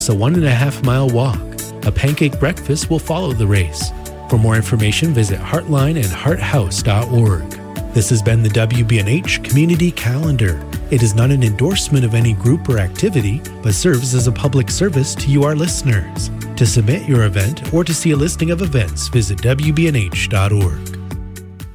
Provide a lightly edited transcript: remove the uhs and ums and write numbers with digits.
a 1.5-mile walk. A pancake breakfast will follow the race. For more information, visit heartlineandhearthouse.org. This has been the WBNH Community Calendar. It is not an endorsement of any group or activity, but serves as a public service to you, our listeners. To submit your event or to see a listing of events, visit WBNH.org.